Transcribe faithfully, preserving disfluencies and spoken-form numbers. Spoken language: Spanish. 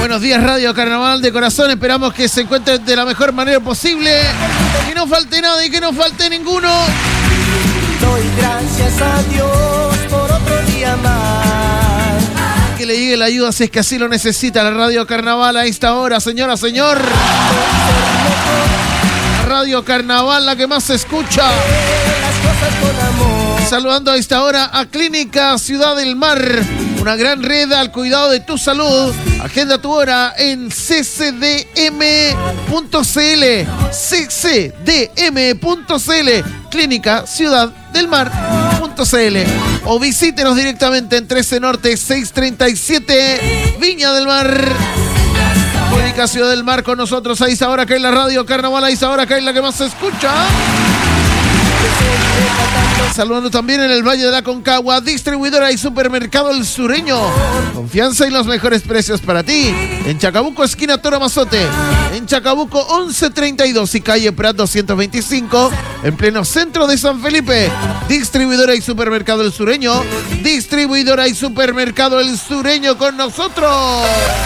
Buenos días, Radio Carnaval de corazón. Esperamos que se encuentren de la mejor manera posible. Que no falte nada y que no falte ninguno. Doy gracias a Dios por otro día más. Que le llegue la ayuda si es que así lo necesita la Radio Carnaval a esta hora, señora, señor. Radio Carnaval, la que más se escucha. Saludando a esta hora a Clínica Ciudad del Mar, una gran red al cuidado de tu salud. Agenda tu hora en c c d m punto c l. c c d m punto c l. Clínica Ciudad del Mar punto c l. O visítenos directamente en trece Norte seiscientos treinta y siete, Viña del Mar. Clínica Ciudad del Mar con nosotros a esta hora que es la Radio Carnaval, a esta hora que es la que más se escucha. Saludando también en el Valle de la Concagua, distribuidora y supermercado El Sureño. Confianza y los mejores precios para ti. En Chacabuco, esquina Toro Mazote. En Chacabuco, once treinta y dos y calle Prat doscientos veinticinco. En pleno centro de San Felipe. Distribuidora y supermercado El Sureño. Distribuidora y supermercado El Sureño con nosotros.